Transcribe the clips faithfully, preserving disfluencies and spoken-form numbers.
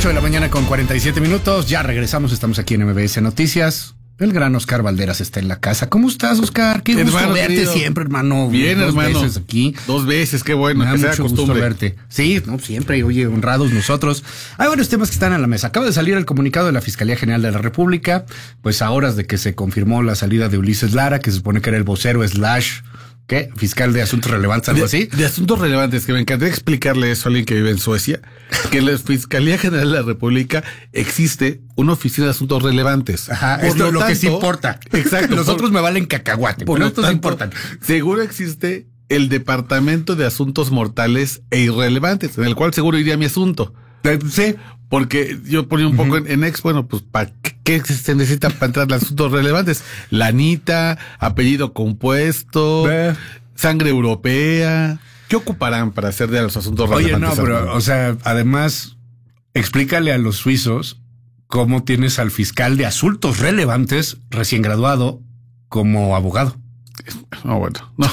ocho de la mañana con cuarenta y siete minutos. Ya regresamos, estamos aquí en M B S Noticias. El gran Oscar Valderas está en la casa. ¿Cómo estás, Oscar? Qué gusto hermano, verte querido. siempre, hermano. Bien, Dos hermano. veces aquí. Dos veces, qué bueno, Me da que sea mucho gusto costumbre. verte. Sí, no, siempre, oye, honrados nosotros. Hay varios temas que están en la mesa. Acaba de salir el comunicado de la Fiscalía General de la República, pues a horas de que se confirmó la salida de Ulises Lara, que se supone que era el vocero slash, ¿qué? Fiscal de Asuntos Relevantes, algo De, así. de asuntos relevantes, que me encantaría explicarle eso a alguien que vive en Suecia, que en la Fiscalía General de la República existe una oficina de asuntos relevantes. Ajá, Por esto es lo tanto, que sí importa. Exacto. Los por- otros me valen cacahuate, Por pero lo estos tanto, importan. seguro existe el Departamento de Asuntos Mortales e Irrelevantes, en el cual seguro iría mi asunto. Eh, Sí. Porque yo ponía un poco en, en ex, bueno, pues, ¿para qué, qué se necesita para entrar a los asuntos relevantes? Lanita, apellido compuesto, Ve. sangre europea. ¿Qué ocuparán para hacer de los asuntos Oye, relevantes? no, pero, hermano? o sea, además, explícale a los suizos cómo tienes al fiscal de asuntos relevantes recién graduado como abogado. No, bueno, no.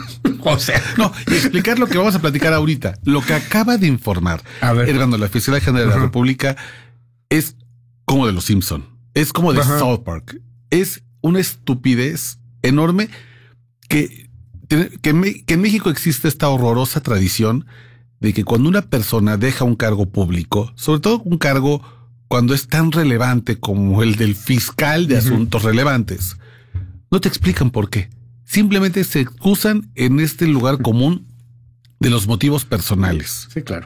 O sea, No, y explicar lo que vamos a platicar ahorita. Lo que acaba de informar, A ver. Hermano, la Fiscalía General de la Ajá. República es como de los Simpson, es como de Ajá. South Park, es una estupidez enorme que, que, en Me- que en México existe esta horrorosa tradición de que cuando una persona deja un cargo público, sobre todo un cargo cuando es tan relevante como el del fiscal de Ujú. asuntos relevantes, no te explican por qué. Simplemente se excusan en este lugar común de los motivos personales. sí, claro.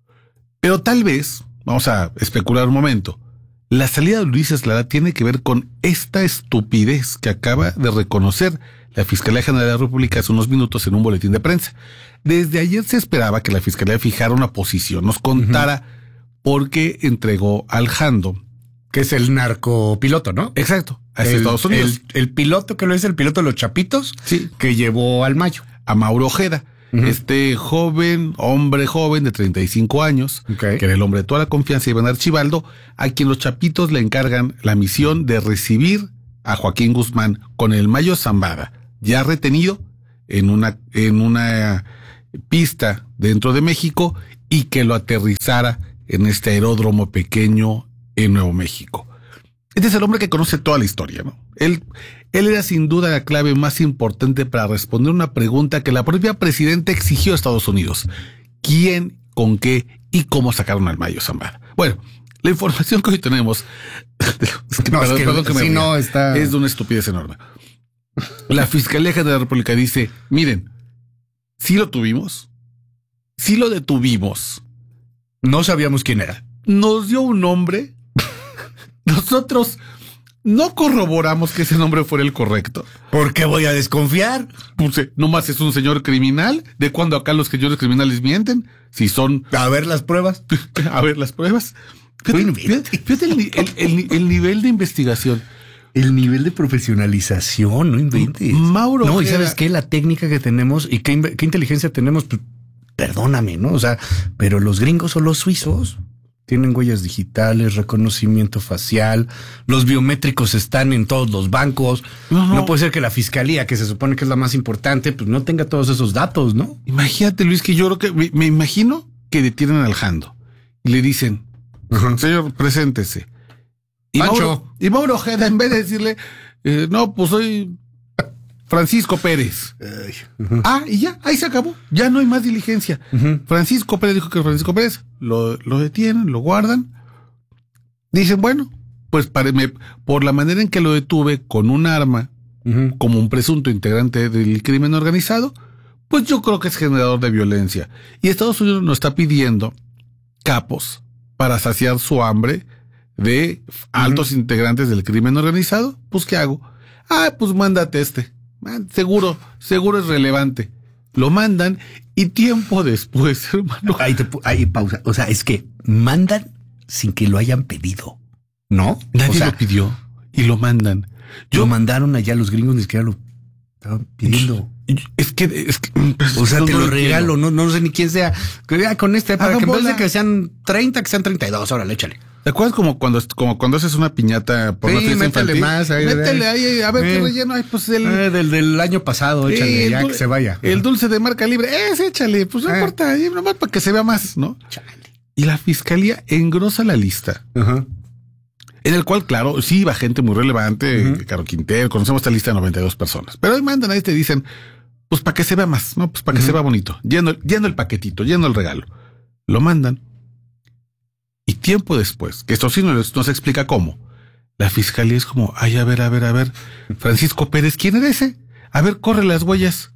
Pero tal vez, vamos a especular un momento, la salida de Ulises Lara tiene que ver con esta estupidez que acaba de reconocer la Fiscalía General de la República hace unos minutos en un boletín de prensa. Desde ayer se esperaba que la Fiscalía fijara una posición, nos contara por qué entregó al Jando. Que es el narcopiloto, ¿no? Exacto, hacia el, Estados Unidos. El, el piloto que lo es el piloto de los Chapitos, Sí. que llevó al Mayo. A Mauro Ojeda, Ujú. este joven, hombre joven de treinta y cinco años, Ok. que era el hombre de toda la confianza de Iván Archibaldo, a quien los Chapitos le encargan la misión de recibir a Joaquín Guzmán con el Mayo Zambada, ya retenido en una, en una pista dentro de México, y que lo aterrizara en este aeródromo pequeño en Nuevo México. Este es el hombre que conoce toda la historia, ¿no? Él, él era sin duda la clave más importante para responder una pregunta que la propia presidenta exigió a Estados Unidos. ¿Quién, con qué y cómo sacaron al Mayo Zambada? Bueno, la información que hoy tenemos, es que, No, perdón, es que perdón que me sí, ría, no, está- es de una estupidez enorme. La Fiscalía General de la República dice, miren, sí lo tuvimos, sí lo detuvimos, No sabíamos quién era. nos dio un nombre, nosotros no corroboramos que ese nombre fuera el correcto. ¿Por qué voy a desconfiar? Pues, eh, nomás es un señor criminal. ¿De cuándo acá los señores criminales mienten? Si son, A ver las pruebas. a ver las pruebas. Fíjate, Bueno, fíjate- fíjate el, ni- el- el- el nivel de investigación. El nivel de profesionalización, no inventes. Mauro No, y Ojeda- ¿sabes qué? La técnica que tenemos y qué, inve- qué inteligencia tenemos, pues, perdóname, ¿no? O sea, pero los gringos o los suizos tienen huellas digitales, reconocimiento facial, los biométricos están en todos los bancos. No, No, no. puede ser que la fiscalía, que se supone que es la más importante, pues no tenga todos esos datos, ¿no? Imagínate, Luis, que yo creo que me, me imagino que detienen al Jando y le dicen, señor, preséntese. Y Pancho. Mauro, y Mauro Ojeda, en vez de decirle, eh, no, pues soy Francisco Pérez. Ah, y ya, ahí se acabó. Ya no hay más diligencia. Ujú. Francisco Pérez dijo que Francisco Pérez. Lo, lo detienen, lo guardan. Dicen, bueno, pues para- me- por la manera en que lo detuve con un arma, Ujú. como un presunto integrante del crimen organizado, pues yo creo que es generador de violencia. Y Estados Unidos nos está pidiendo capos para saciar su hambre de altos integrantes del crimen organizado. Pues, ¿qué hago? Ah, pues mándate este. Ah, seguro, seguro es relevante. Lo mandan y tiempo después, hermano. Ahí, te, pu- ahí pausa. O sea, es que mandan sin que lo hayan pedido, ¿no? Nadie o sea, lo pidió y lo mandan. lo Yo, mandaron allá, los gringos ni siquiera lo estaban pidiendo. es que, es que, O sea, no, te no lo entiendo. regalo, no, no sé ni quién sea. Que ya con este, para Hagan que en vez bola. de que sean treinta, que sean treinta y dos, órale, échale. ¿Te acuerdas como cuando, como cuando haces una piñata por Sí, una fiesta métele infantil? más ahí, Métele ahí, a ver Eh. qué relleno hay, pues el... Eh, del, del año pasado, échale, el ya dul- que se vaya. El dulce de marca libre, ese échale, pues no Eh. importa, ahí nomás para que se vea más, ¿no? Chale. Y la fiscalía engrosa la lista. Ajá. En el cual, claro, sí iba gente muy relevante, uh-huh. Caro Quintero, conocemos esta lista de noventa y dos personas. Pero ahí mandan a este y dicen, pues para que se vea más, ¿no? Pues para que uh-huh. se vea bonito. Lleno, lleno el paquetito, lleno el regalo. Lo mandan. Y tiempo después, que esto sí no, no se explica cómo, la fiscalía es como, ay, a ver, a ver, a ver, Francisco Pérez, ¿quién era ese? A ver, corre las huellas.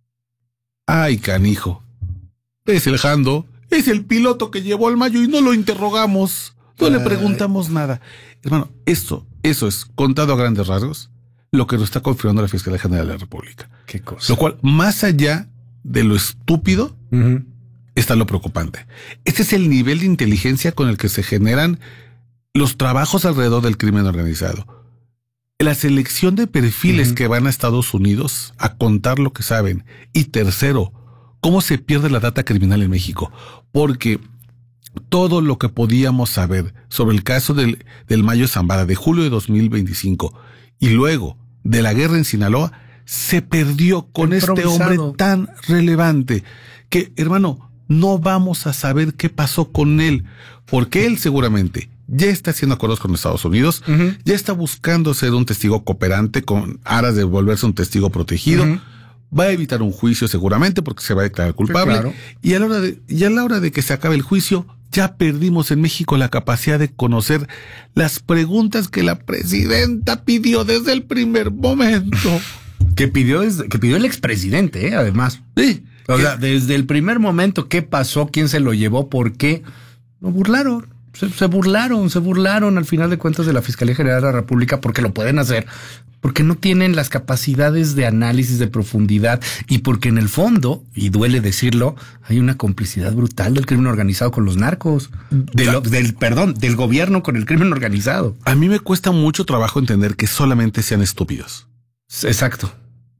Ay, canijo. Es el Jando, es el piloto que llevó al Mayo y no lo interrogamos. No Ay. le preguntamos nada. Hermano, esto, eso es, contado a grandes rasgos, lo que nos está confirmando la Fiscalía General de la República. Qué cosa. Lo cual, más allá de lo estúpido, uh-huh. está lo preocupante. Este es el nivel de inteligencia con el que se generan los trabajos alrededor del crimen organizado. La selección de perfiles uh-huh. que van a Estados Unidos a contar lo que saben. Y tercero, cómo se pierde la data criminal en México. Porque todo lo que podíamos saber sobre el caso del, del Mayo Zambada de julio de dos mil veinticinco y luego de la guerra en Sinaloa se perdió con este hombre tan relevante que, hermano, no vamos a saber qué pasó con él, porque él seguramente ya está haciendo acuerdos con Estados Unidos, uh-huh. ya está buscando ser un testigo cooperante con aras de volverse un testigo protegido, uh-huh. va a evitar un juicio seguramente porque se va a declarar culpable, sí, claro. y, a la hora de, y a la hora de que se acabe el juicio, ya perdimos en México la capacidad de conocer las preguntas que la presidenta pidió desde el primer momento. Que pidió, que pidió el expresidente, ¿eh? Además. Sí. O sea, desde el primer momento, ¿qué pasó? ¿Quién se lo llevó? ¿Por qué? Lo burlaron. Se, se burlaron, se burlaron al final de cuentas de la Fiscalía General de la República porque lo pueden hacer, porque no tienen las capacidades de análisis de profundidad y porque en el fondo, y duele decirlo, hay una complicidad brutal del crimen organizado con los narcos, de lo, del perdón, del gobierno con el crimen organizado. A mí me cuesta mucho trabajo entender que solamente sean estúpidos. Exacto.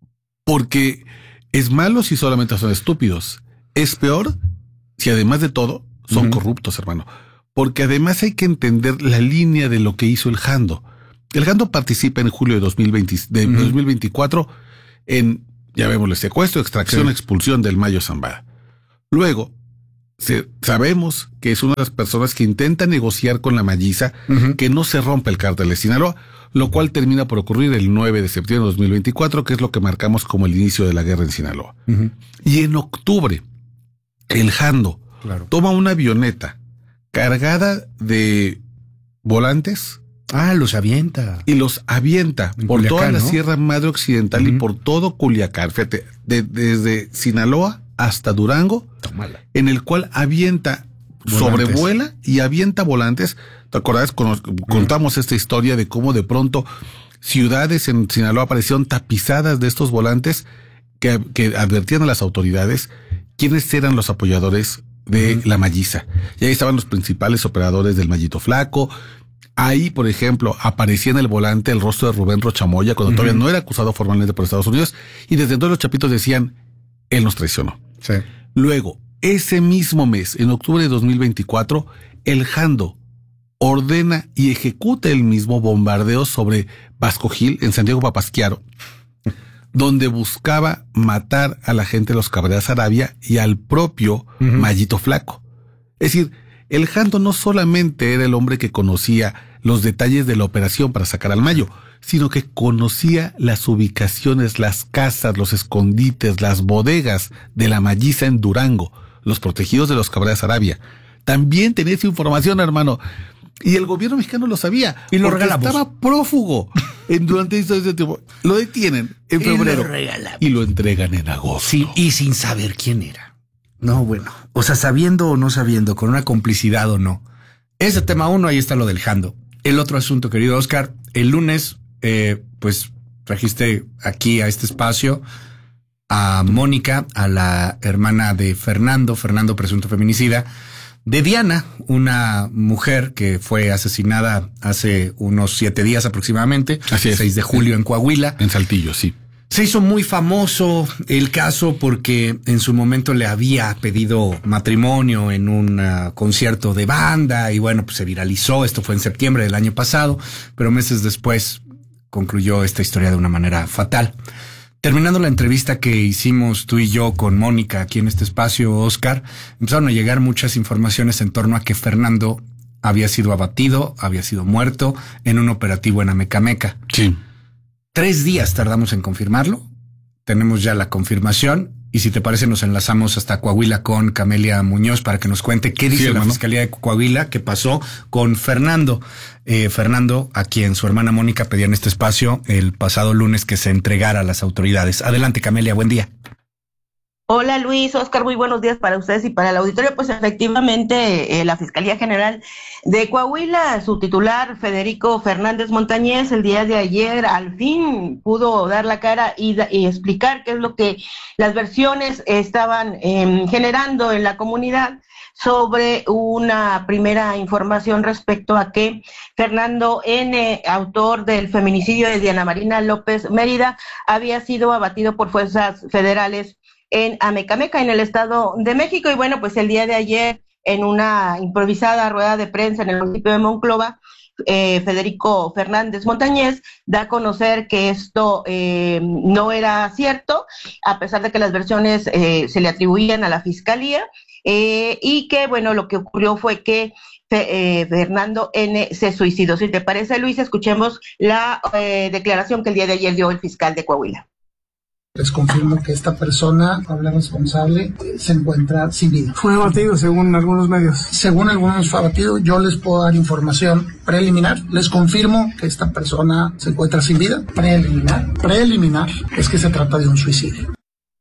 Porque es malo si solamente son estúpidos. Es peor si además de todo son uh-huh. corruptos, hermano. Porque además hay que entender la línea de lo que hizo el Jando. El Jando participa en julio de, dos mil veinte, de uh-huh. dos mil veinticuatro en, ya vemos, el secuestro, extracción, sí. expulsión del Mayo Zambada. Luego, se, sabemos que es una de las personas que intenta negociar con la Malliza uh-huh. que no se rompa el cártel de Sinaloa, lo cual termina por ocurrir el nueve de septiembre de dos mil veinticuatro, que es lo que marcamos como el inicio de la guerra en Sinaloa. Uh-huh. Y en octubre, el Jando claro. toma una avioneta cargada de volantes. Ah, los avienta. Y los avienta en por Culiacán, toda la ¿no? Sierra Madre Occidental uh-huh. y por todo Culiacán. Fíjate, de, desde Sinaloa hasta Durango, Tómala. en el cual avienta, volantes. sobrevuela y avienta volantes. ¿Te acordás? Con, uh-huh. Contamos esta historia de cómo de pronto ciudades en Sinaloa aparecieron tapizadas de estos volantes que, que advertían a las autoridades quiénes eran los apoyadores de uh-huh. la Malliza. Y ahí estaban los principales operadores del Mallito Flaco. Ahí, por ejemplo, aparecía en el volante el rostro de Rubén Rochamoya cuando uh-huh. todavía no era acusado formalmente por Estados Unidos. Y desde entonces los chapitos decían, él nos traicionó. Sí. Luego, ese mismo mes, en octubre de dos mil veinticuatro, el Jando ordena y ejecuta el mismo bombardeo sobre Vasco Gil en Santiago Papasquiaro, donde buscaba matar a la gente de los Cabrera Arabia y al propio uh-huh. Mallito Flaco. Es decir, el Jando no solamente era el hombre que conocía los detalles de la operación para sacar al Mayo, sino que conocía las ubicaciones, las casas, los escondites, las bodegas de la Malliza en Durango, los protegidos de los Cabrera Arabia. También tenía esa información, hermano. Y el gobierno mexicano lo sabía. Y lo regalamos. Estaba prófugo en, durante ese tiempo. Lo detienen en febrero. Y lo, y lo entregan en agosto. Sí, y sin saber quién era. No, bueno. O sea, sabiendo o no sabiendo, con una complicidad o no. Ese tema uno, ahí está lo del Jando. El otro asunto, querido Oscar, el lunes, eh, pues, trajiste aquí a este espacio a Mónica, a la hermana de Fernando, Fernando presunto feminicida, de Diana, una mujer que fue asesinada hace unos siete días aproximadamente, Así es. seis de julio en Coahuila. En Saltillo, sí. Se hizo muy famoso el caso porque en su momento le había pedido matrimonio en un uh, concierto de banda y bueno, pues se viralizó. Esto fue en septiembre del año pasado, pero meses después concluyó esta historia de una manera fatal. Terminando la entrevista que hicimos tú y yo con Mónica aquí en este espacio, Oscar, empezaron a llegar muchas informaciones en torno a que Fernando había sido abatido, había sido muerto en un operativo en Amecameca. Sí. Tres días tardamos en confirmarlo. Tenemos ya la confirmación. Y si te parece, nos enlazamos hasta Coahuila con Camelia Muñoz para que nos cuente qué dice sí, la Fiscalía de Coahuila que pasó con Fernando. Eh, Fernando, a quien su hermana Mónica pedía en este espacio el pasado lunes que se entregara a las autoridades. Adelante, Camelia, buen día. Hola Luis, Oscar, muy buenos días para ustedes y para el auditorio. Pues efectivamente, eh, la Fiscalía General de Coahuila, su titular Federico Fernández Montañez, el día de ayer al fin pudo dar la cara y, y explicar qué es lo que las versiones estaban eh, generando en la comunidad sobre una primera información respecto a que Fernando N., autor del feminicidio de Diana Marina López Mérida, había sido abatido por fuerzas federales en Amecameca, en el Estado de México. Y bueno, pues el día de ayer, en una improvisada rueda de prensa en el municipio de Monclova, eh, Federico Fernández Montañez da a conocer que esto eh, no era cierto, a pesar de que las versiones eh, se le atribuían a la Fiscalía, eh, y que, bueno, lo que ocurrió fue que eh, Fernando N. se suicidó. Si te parece, Luis, escuchemos la eh, declaración que el día de ayer dio el fiscal de Coahuila. Les confirmo que esta persona, Pablo responsable, se encuentra sin vida. Fue abatido según algunos medios. Según algunos fue abatido, yo les puedo dar información preliminar. Les confirmo que esta persona se encuentra sin vida. Preliminar. Preliminar es que se trata de un suicidio.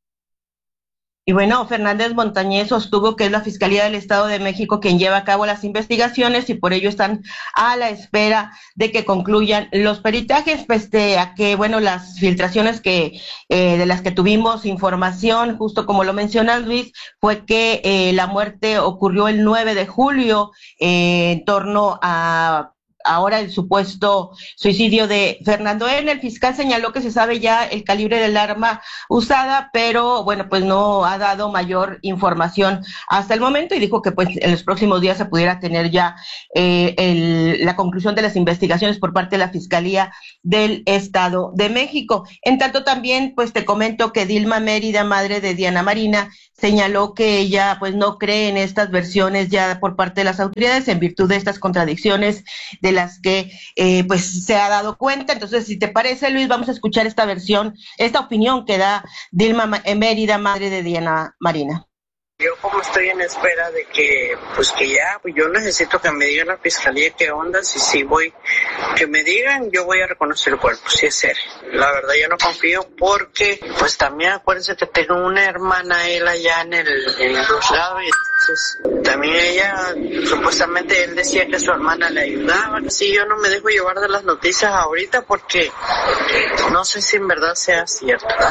Y bueno, Fernández Montañez sostuvo que es la Fiscalía del Estado de México quien lleva a cabo las investigaciones y por ello están a la espera de que concluyan los peritajes, pese a que, bueno, las filtraciones que eh, de las que tuvimos información, justo como lo menciona Luis, fue que eh, la muerte ocurrió el nueve de julio eh, en torno a ahora el supuesto suicidio de Fernando N. El fiscal señaló que se sabe ya el calibre del arma usada, pero bueno, pues no ha dado mayor información hasta el momento y dijo que pues en los próximos días se pudiera tener ya eh, el, la conclusión de las investigaciones por parte de la Fiscalía del Estado de México. En tanto también, pues te comento que Dilma Mérida, madre de Diana Marina, señaló que ella pues no cree en estas versiones ya por parte de las autoridades en virtud de estas contradicciones de las que eh, pues se ha dado cuenta. Entonces, si te parece, Luis, vamos a escuchar esta versión, esta opinión que da Dilma Mérida, madre de Diana Marina. Yo como estoy en espera de que, pues que ya, pues yo necesito que me digan la fiscalía qué onda, si sí voy, que me digan, yo voy a reconocer el cuerpo, si es serio. La verdad yo no confío porque, pues también acuérdense que tengo una hermana, él allá en el, en el juzgado, y entonces también ella, supuestamente él decía que su hermana le ayudaba. Sí, yo no me dejo llevar de las noticias ahorita porque no sé si en verdad sea cierto, ¿verdad?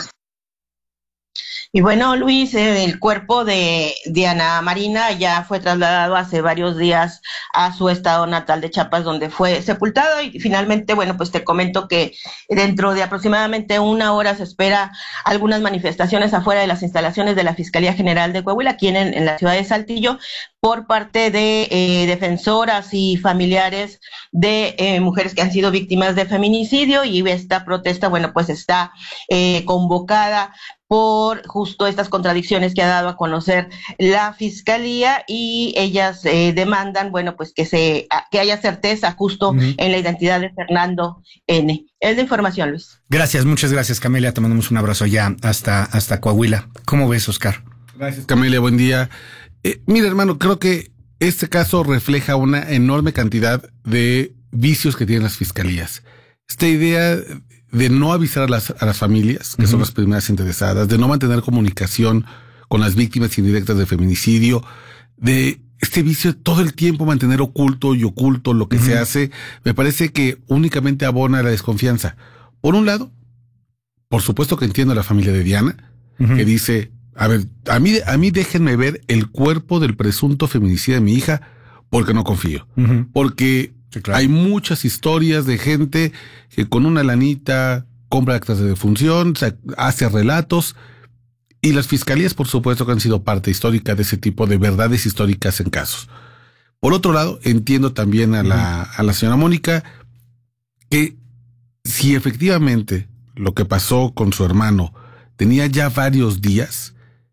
Y bueno, Luis, eh, el cuerpo de Diana Marina ya fue trasladado hace varios días a su estado natal de Chiapas, donde fue sepultado y finalmente, bueno, pues te comento que dentro de aproximadamente una hora se espera algunas manifestaciones afuera de las instalaciones de la Fiscalía General de Coahuila, aquí en, en la ciudad de Saltillo, por parte de eh, defensoras y familiares de eh, mujeres que han sido víctimas de feminicidio, y esta protesta, bueno, pues está eh, convocada por justo estas contradicciones que ha dado a conocer la Fiscalía, y ellas eh, demandan, bueno, pues que se que haya certeza justo uh-huh. en la identidad de Fernando N. Es la información, Luis. Gracias, muchas gracias, Camelia. Te mandamos un abrazo ya hasta, hasta Coahuila. ¿Cómo ves, Oscar? Gracias, Camelia. Buen día. Eh, mira, hermano, creo que este caso refleja una enorme cantidad de vicios que tienen las fiscalías. Esta idea de no avisar a las, a las familias, que uh-huh. son las primeras interesadas, de no mantener comunicación con las víctimas indirectas de feminicidio, de este vicio de todo el tiempo mantener oculto y oculto lo que uh-huh. se hace, me parece que únicamente abona la desconfianza. Por un lado, por supuesto que entiendo a la familia de Diana, uh-huh. que dice, a ver, a mí, a mí déjenme ver el cuerpo del presunto feminicida de mi hija, porque no confío. Uh-huh. Porque sí, claro. hay muchas historias de gente que con una lanita compra actas de defunción, hace relatos, y las fiscalías, por supuesto, que han sido parte histórica de ese tipo de verdades históricas en casos. Por otro lado, entiendo también a la, a la señora Mónica que si efectivamente lo que pasó con su hermano tenía ya varios días,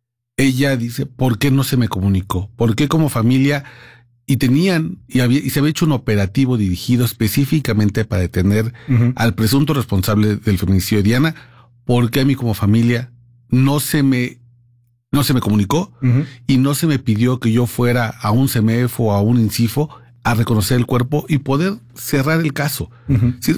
ella dice, ¿por qué no se me comunicó? ¿Por qué como familia? Y tenían, y, había, y se había hecho un operativo dirigido específicamente para detener uh-huh. al presunto responsable del feminicidio de Diana. ¿Por qué a mí como familia no se me, no se me comunicó uh-huh. y no se me pidió que yo fuera a un CEMEF o a un INCIFO a reconocer el cuerpo y poder cerrar el caso? Uh-huh. Sí,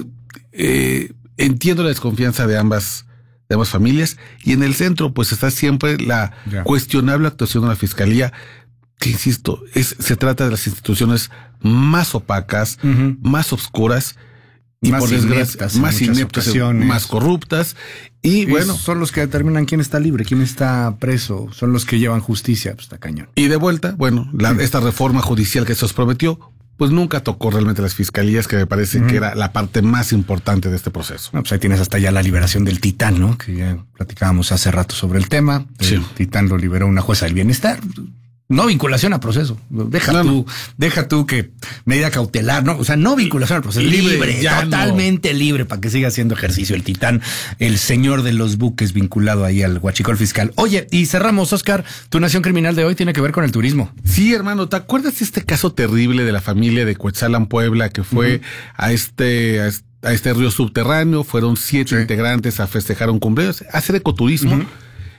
eh, entiendo la desconfianza de ambas, de ambas familias, y en el centro pues está siempre la yeah. cuestionable actuación de la Fiscalía, que insisto, es, se trata de las instituciones más opacas, uh-huh. más oscuras y más por desgracia más ineptas, más corruptas, y, y bueno, son los que determinan quién está libre, quién está preso, son los que llevan justicia, pues está cañón. Y de vuelta, bueno, la, sí. esta reforma judicial que se os prometió, pues nunca tocó realmente las fiscalías, que me parece uh-huh. que era la parte más importante de este proceso. No, pues ahí tienes hasta ya la liberación del Titán, ¿no? Que ya platicábamos hace rato sobre el tema. Sí. El Titán lo liberó una jueza del bienestar. No vinculación a proceso. Deja no, tú, no. deja tú que medida cautelar, ¿no? O sea, no vinculación al proceso. Libre, libre totalmente no. libre para que siga haciendo ejercicio el Titán, el señor de los buques vinculado ahí al huachicol fiscal. Oye, y cerramos, Oscar, tu Nación Criminal de hoy tiene que ver con el turismo. Sí, hermano, ¿te acuerdas de este caso terrible de la familia de Cuetzalan, Puebla, que fue uh-huh. a este, a este, a este río subterráneo? Fueron siete sí. integrantes a festejar un cumpleaños, a hacer ecoturismo. Uh-huh.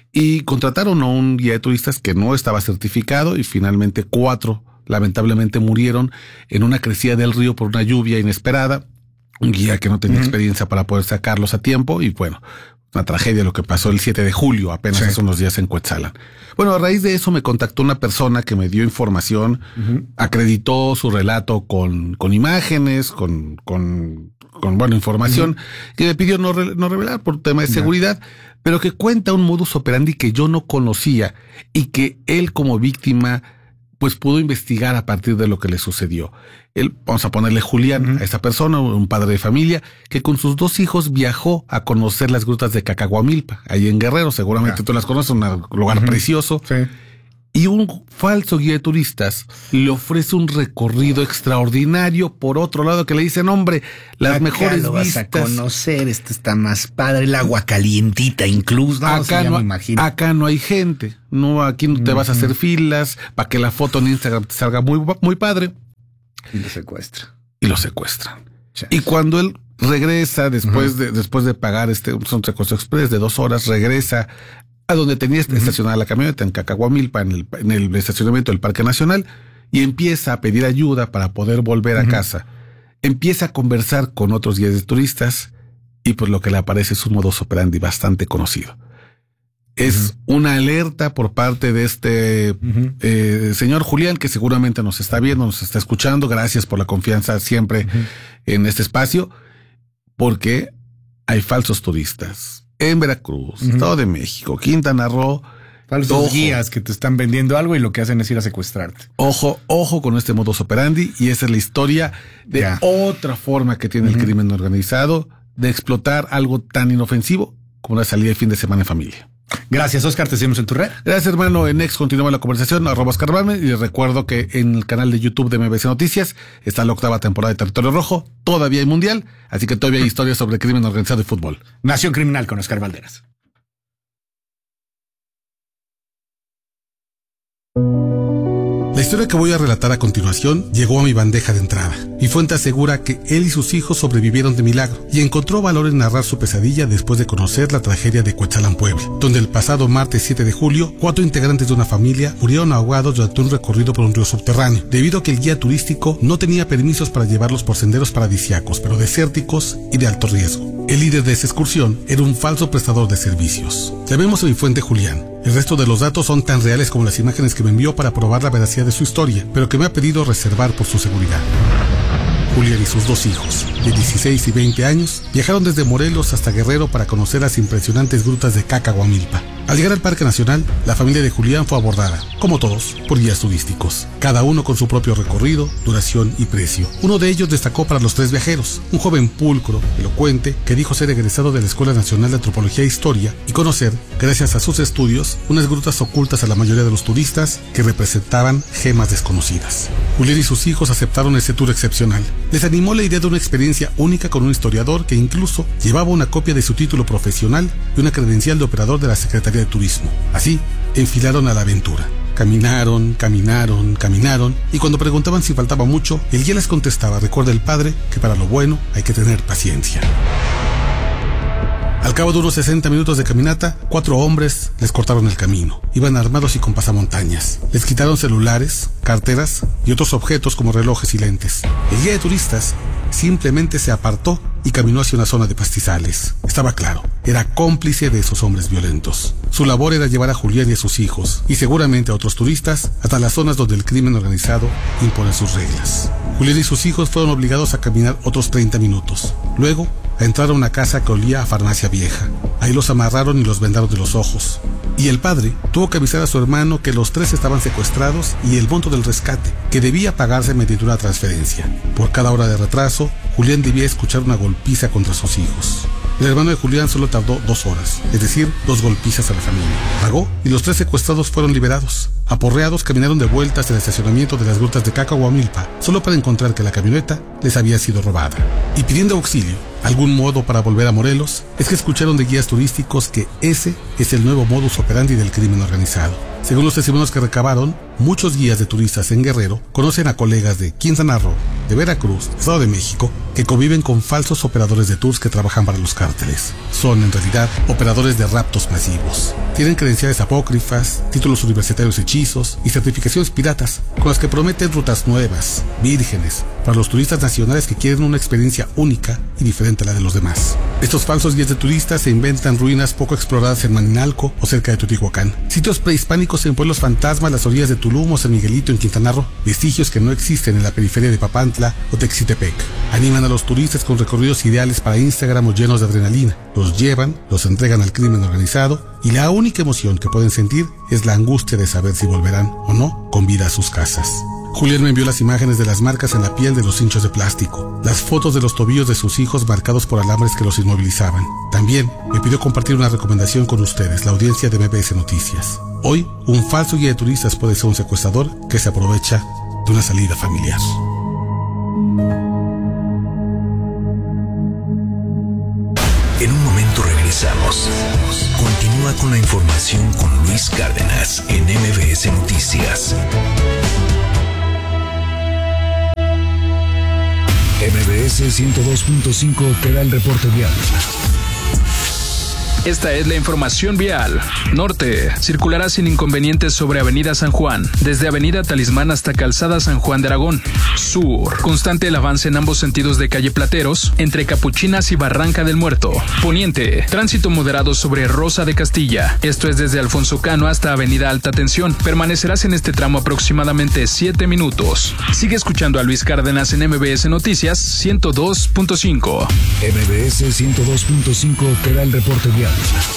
Y contrataron a un guía de turistas que no estaba certificado, y finalmente cuatro lamentablemente murieron en una crecida del río por una lluvia inesperada. Un guía que no tenía uh-huh. experiencia para poder sacarlos a tiempo, y bueno, una tragedia lo que pasó el siete de julio, apenas sí. hace unos días en Cuetzalan. Bueno, a raíz de eso me contactó una persona que me dio información, uh-huh. acreditó su relato con, con imágenes, con, con, con buena información, uh-huh. que me pidió no, re, no revelar por tema de seguridad, yeah. pero que cuenta un modus operandi que yo no conocía y que él como víctima pues pudo investigar a partir de lo que le sucedió. Él, vamos a ponerle Julián, uh-huh. a esta persona, un padre de familia, que con sus dos hijos viajó a conocer las grutas de Cacahuamilpa, ahí en Guerrero, seguramente yeah. tú las conoces, un lugar uh-huh. precioso. Sí. Y un falso guía de turistas le ofrece un recorrido extraordinario por otro lado, que le dicen, hombre, las acá mejores lo vas vistas. A conocer, este está más padre, el agua calientita incluso. No, acá, sí, no, me imagino. acá no hay gente, no, aquí no te uh-huh. vas a hacer filas para que la foto en Instagram te salga muy, muy padre. Y lo secuestra. Y lo secuestran. Sí. Y cuando él regresa, después, uh-huh. de, después de pagar este un secuestro express de dos horas, regresa a donde tenía uh-huh. estacionada la camioneta, en Cacahuamilpa, en el, en el estacionamiento del Parque Nacional, y empieza a pedir ayuda para poder volver uh-huh. a casa. Empieza a conversar con otros guías de turistas, y pues lo que le aparece es un modus operandi bastante conocido. Es uh-huh. una alerta por parte de este uh-huh. eh, señor Julián, que seguramente nos está viendo, nos está escuchando. Gracias por la confianza siempre uh-huh. en este espacio, porque hay falsos turistas en Veracruz, uh-huh. Estado de México, Quintana Roo. Falsos ojo. guías que te están vendiendo algo y lo que hacen es ir a secuestrarte. Ojo, ojo con este modus operandi, y esa es la historia de ya. otra forma que tiene uh-huh. el crimen organizado de explotar algo tan inofensivo como la salida de fin de semana en familia. Gracias, Oscar, te seguimos en tu red. Gracias, hermano. En X continuamos la conversación, arroba Oscar Balme, y les recuerdo que en el canal de YouTube de M B C Noticias está la octava temporada de Territorio Rojo. Todavía hay mundial, así que todavía hay historias sobre crimen organizado y fútbol. Nación Criminal con Oscar Valderas. La historia que voy a relatar a continuación llegó a mi bandeja de entrada. Mi fuente asegura que él y sus hijos sobrevivieron de milagro, y encontró valor en narrar su pesadilla después de conocer la tragedia de Cuetzalan, Puebla, donde el pasado martes siete de julio, cuatro integrantes de una familia murieron ahogados durante un recorrido por un río subterráneo, debido a que el guía turístico no tenía permisos para llevarlos por senderos paradisíacos, pero desérticos y de alto riesgo. El líder de esa excursión era un falso prestador de servicios. Llamemos a mi fuente Julián. El resto de los datos son tan reales como las imágenes que me envió para probar la veracidad de su historia, pero que me ha pedido reservar por su seguridad. Julián y sus dos hijos, de dieciséis y veinte años, viajaron desde Morelos hasta Guerrero para conocer las impresionantes grutas de Cacahuamilpa. Al llegar al Parque Nacional, la familia de Julián fue abordada, como todos, por guías turísticos, cada uno con su propio recorrido, duración y precio. Uno de ellos destacó para los tres viajeros, un joven pulcro, elocuente, que dijo ser egresado de la Escuela Nacional de Antropología e Historia y conocer, gracias a sus estudios, unas grutas ocultas a la mayoría de los turistas que representaban gemas desconocidas. Julián y sus hijos aceptaron ese tour excepcional. Les animó la idea de una experiencia única con un historiador que incluso llevaba una copia de su título profesional y una credencial de operador de la Secretaría de Turismo. Así, enfilaron a la aventura. Caminaron, caminaron, caminaron, y cuando preguntaban si faltaba mucho, el guía les contestaba: recuerda el padre que para lo bueno hay que tener paciencia. Al cabo de unos sesenta minutos de caminata, cuatro hombres les cortaron el camino. Iban armados y con pasamontañas. Les quitaron celulares, carteras y otros objetos como relojes y lentes. El guía de turistas simplemente se apartó y caminó hacia una zona de pastizales. Estaba claro, era cómplice de esos hombres violentos. Su labor era llevar a Julián y a sus hijos, y seguramente a otros turistas, hasta las zonas donde el crimen organizado impone sus reglas. Julián y sus hijos fueron obligados a caminar otros treinta minutos. Luego, a entrar a una casa que olía a farmacia vieja. Ahí los amarraron y los vendaron de los ojos. Y el padre tuvo que avisar a su hermano que los tres estaban secuestrados y el monto del rescate, que debía pagarse mediante una transferencia. Por cada hora de retraso, Julián debía escuchar una golpiza contra sus hijos. El hermano de Julián solo tardó dos horas, es decir, dos golpizas a la familia. Pagó y los tres secuestrados fueron liberados. Aporreados, caminaron de vuelta hasta el estacionamiento de las grutas de Cacahuamilpa, solo para encontrar que la camioneta les había sido robada. Y pidiendo auxilio, algún modo para volver a Morelos, es que escucharon de guías turísticos que ese es el nuevo modus operandi del crimen organizado. Según los testimonios que recabaron, muchos guías de turistas en Guerrero conocen a colegas de Quintana Roo, de Veracruz, Estado de México, que conviven con falsos operadores de tours que trabajan para los cárteles. Son, en realidad, operadores de raptos masivos. Tienen credenciales apócrifas, títulos universitarios hechizos y certificaciones piratas, con las que prometen rutas nuevas, vírgenes, para los turistas nacionales que quieren una experiencia única y diferente a la de los demás. Estos falsos guías de turistas se inventan ruinas poco exploradas en Maninalco o cerca de Teotihuacán, sitios prehispánicos en pueblos fantasmas a las orillas de Tulum o San Miguelito en Quintana Roo, vestigios que no existen en la periferia de Papantla o Texitepec. Animan a los turistas con recorridos ideales para Instagram o llenos de adrenalina. Los llevan, los entregan al crimen organizado y la única emoción que pueden sentir es la angustia de saber si volverán o no con vida a sus casas. Julián me envió las imágenes de las marcas en la piel de los cinchos de plástico, las fotos de los tobillos de sus hijos marcados por alambres que los inmovilizaban. También me pidió compartir una recomendación con ustedes, la audiencia de M B S Noticias. Hoy, un falso guía de turistas puede ser un secuestrador que se aprovecha de una salida familiar. En un momento regresamos. Continúa con la información con Luis Cárdenas en M B S Noticias. M B S ciento dos punto cinco te da el reporte vial. Esta es la información vial. Norte, circulará sin inconvenientes sobre Avenida San Juan, desde Avenida Talismán hasta Calzada San Juan de Aragón. Sur, constante el avance en ambos sentidos de calle Plateros, entre Capuchinas y Barranca del Muerto. Poniente, tránsito moderado sobre Rosa de Castilla. Esto es desde Alfonso Cano hasta Avenida Alta Tensión. Permanecerás en este tramo aproximadamente siete minutos. Sigue escuchando a Luis Cárdenas en M B S Noticias ciento dos punto cinco. M B S ciento dos punto cinco te da el reporte vial.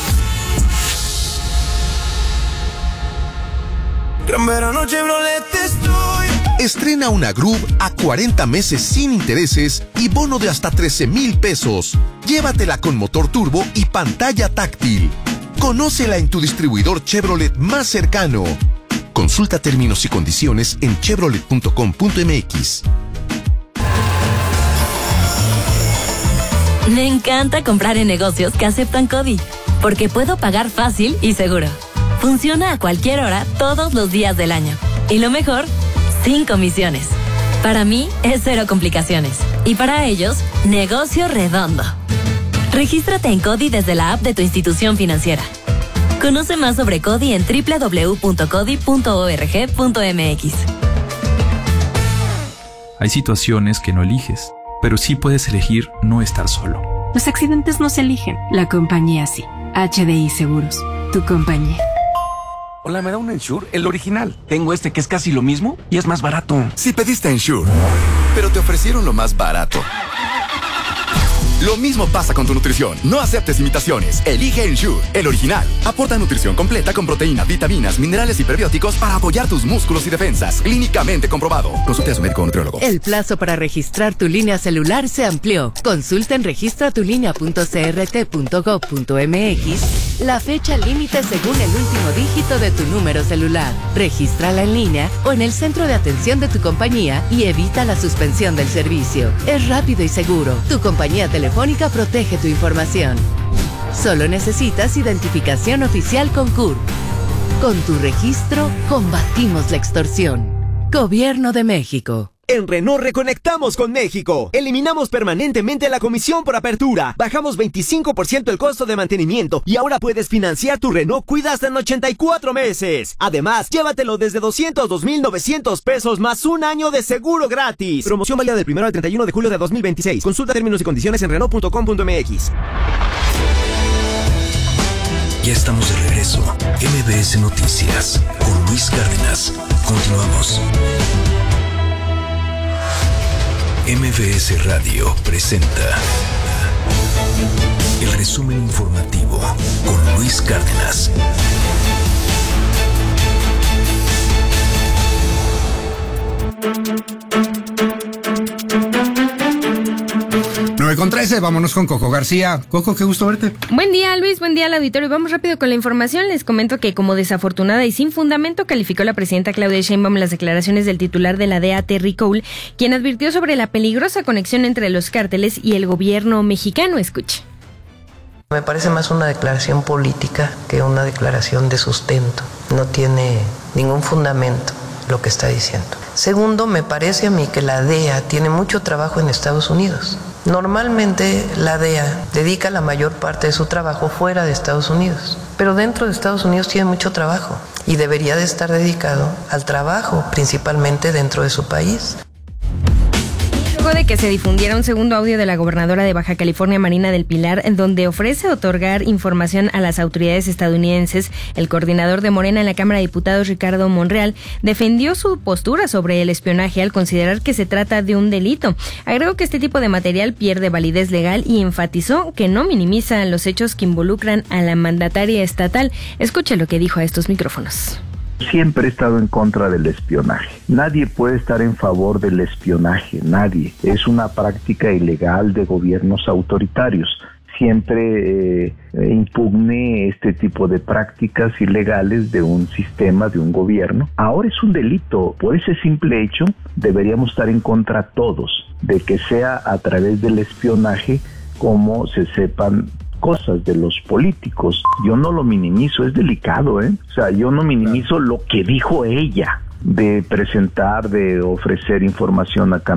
Gran verano Chevrolet estoy. Estrena una Groove a cuarenta meses sin intereses y bono de hasta trece mil pesos. Llévatela con motor turbo y pantalla táctil. Conócela en tu distribuidor Chevrolet más cercano. Consulta términos y condiciones en chevrolet punto com punto m x. Me encanta comprar en negocios que aceptan CODI, porque puedo pagar fácil y seguro. Funciona a cualquier hora, todos los días del año. Y lo mejor, sin comisiones. Para mí, es cero complicaciones. Y para ellos, negocio redondo. Regístrate en CODI desde la app de tu institución financiera. Conoce más sobre CODI en doble u doble u doble u punto codi punto org punto m x. Hay situaciones que no eliges, pero sí puedes elegir no estar solo. Los accidentes no se eligen, la compañía sí. H D I Seguros, tu compañía. Hola, ¿me da un Ensure? El original. Tengo este que es casi lo mismo y es más barato. Si pediste Ensure, pero te ofrecieron lo más barato. Lo mismo pasa con tu nutrición. No aceptes imitaciones. Elige Ensure, el original. Aporta nutrición completa con proteínas, vitaminas, minerales y prebióticos para apoyar tus músculos y defensas. Clínicamente comprobado. Consulte a su médico o nutriólogo. El plazo para registrar tu línea celular se amplió. Consulta en registratulinea punto c r t punto gov punto m x la fecha límite según el último dígito de tu número celular. Regístrala en línea o en el centro de atención de tu compañía y evita la suspensión del servicio. Es rápido y seguro. Tu compañía telefónica protege tu información. Solo necesitas identificación oficial con C U R. Con tu registro, combatimos la extorsión. Gobierno de México. En Renault reconectamos con México. Eliminamos permanentemente la comisión por apertura. Bajamos veinticinco por ciento el costo de mantenimiento y ahora puedes financiar tu Renault Cuida hasta en ochenta y cuatro meses. Además, llévatelo desde doscientos dos mil novecientos pesos más un año de seguro gratis. Promoción válida del primero al treinta y uno de julio de dos mil veintiséis. Consulta términos y condiciones en renault punto com punto m x. Ya estamos de regreso. M B S Noticias con Luis Cárdenas. Continuamos. M B S Radio presenta el resumen informativo con Luis Cárdenas. nueve con trece, vámonos con Coco García. Coco, qué gusto verte. Buen día, Luis, buen día al auditorio. Vamos rápido con la información. Les comento que como desafortunada y sin fundamento calificó la presidenta Claudia Sheinbaum las declaraciones del titular de la D E A, Terry Cole, quien advirtió sobre la peligrosa conexión entre los cárteles y el gobierno mexicano. Escuche. Me parece más una declaración política que una declaración de sustento. No tiene ningún fundamento lo que está diciendo. Segundo, me parece a mí que la D E A tiene mucho trabajo en Estados Unidos. Normalmente la D E A dedica la mayor parte de su trabajo fuera de Estados Unidos, pero dentro de Estados Unidos tiene mucho trabajo y debería de estar dedicado al trabajo, principalmente dentro de su país. Luego de que se difundiera un segundo audio de la gobernadora de Baja California, Marina del Pilar, en donde ofrece otorgar información a las autoridades estadounidenses, el coordinador de Morena en la Cámara de Diputados, Ricardo Monreal, defendió su postura sobre el espionaje al considerar que se trata de un delito. Agregó que este tipo de material pierde validez legal y enfatizó que no minimiza los hechos que involucran a la mandataria estatal. Escuche lo que dijo a estos micrófonos. Siempre he estado en contra del espionaje. Nadie puede estar en favor del espionaje, nadie. Es una práctica ilegal de gobiernos autoritarios. Siempre eh, impugné este tipo de prácticas ilegales de un sistema, de un gobierno. Ahora es un delito. Por ese simple hecho, deberíamos estar en contra todos de que sea a través del espionaje como se sepan cosas de los políticos. Yo no lo minimizo, es delicado, ¿eh? O sea, yo no minimizo lo que dijo ella de presentar, de ofrecer información a cambio